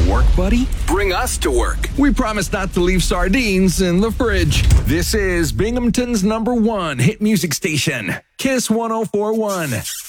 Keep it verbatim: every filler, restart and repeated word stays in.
work, buddy? Bring us to work. We promise not to leave sardines in the fridge. This is Binghamton's number one hit music station, Kiss one oh four point one.